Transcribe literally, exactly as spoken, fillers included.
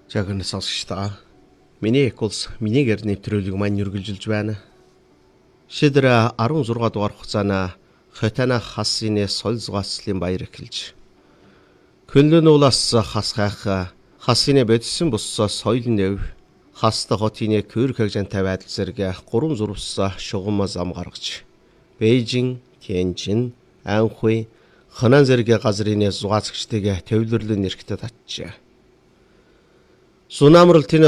Жагна сонсогчдоо миний эколс минийгээр нэвтрүүлэг маань үргэлжилж байна. Шидра арван зургаа дугаар хугацаана Хотана хасны соль зугаацлын баяр эхэлж. Көнлөн уулаас хас хайх хасны бодсон буссаа соёл нэв хаста хотын көр хагжантай байдал зэрэг гурван зурвас шугам зам гаргаж Бээжин, Тяньчин, Анхуй, Ханан зэрэг газрын зугаацчдыг төвлөрлөн нэрхтэ татжээ. Сунамрал тэний